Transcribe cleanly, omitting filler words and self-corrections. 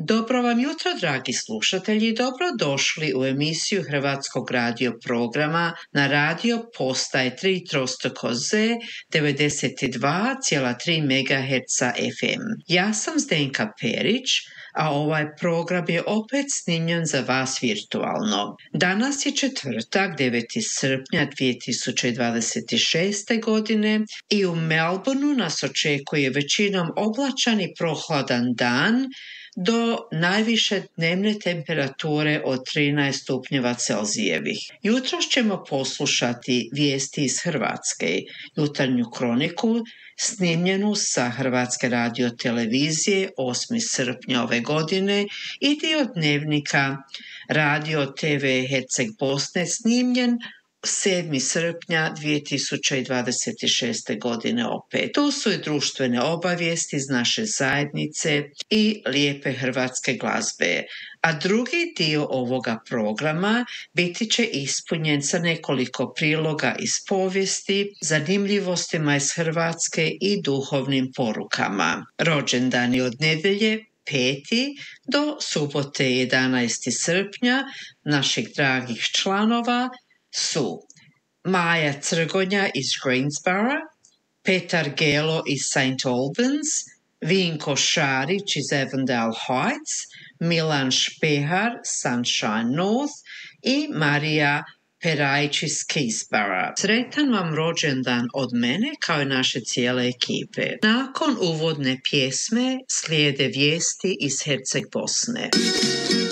Dobro vam jutro, dragi slušatelji, dobrodošli u emisiju Hrvatskog radio programa na radio postaje 3 trostoko Z 92,3 MHz FM. Ja sam Zdenka Perić, a ovaj program je opet snimljen za vas virtualno. Danas je četvrtak, 9. srpnja 2026. godine i u Melbourneu nas očekuje većinom oblačan i prohladan dan do najviše dnevne temperature od 13 stupnjeva Celzijevih. Jutros ćemo poslušati vijesti iz Hrvatske, jutarnju kroniku snimljenu sa Hrvatske radiotelevizije 8. srpnja ove godine i dio dnevnika Radio TV Herceg Bosne snimljen 7. srpnja 2026. godine opet. Tu su i društvene obavijesti iz naše zajednice i lijepe hrvatske glazbe. A drugi dio ovoga programa biti će ispunjen sa nekoliko priloga iz povijesti, zanimljivostima iz Hrvatske i duhovnim porukama. Rođendani od nedjelje 5. do subote 11. srpnja naših dragih članova su Maja Crgonja iz Greensboro, Petar Gelo iz St. Albans, Vinko Šarić iz Avondale Heights, Milan Špehar, Sunshine North i Marija Perajić iz Keysborough. Sretan vam rođendan od mene kao i naše cijele ekipe. Nakon uvodne pjesme slijede vijesti iz Herceg Bosne.